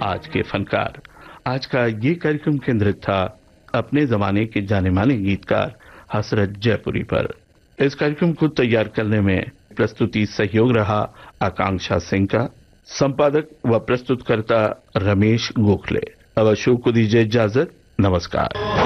आज के फनकार। आज का ये कार्यक्रम केंद्रित था अपने जमाने के जाने माने गीतकार हसरत जयपुरी पर। इस कार्यक्रम को तैयार करने में प्रस्तुति सहयोग रहा आकांक्षा सिंह का, संपादक व प्रस्तुतकर्ता रमेश गोखले। अब अशोक को दीजिए इजाजत। नमस्कार।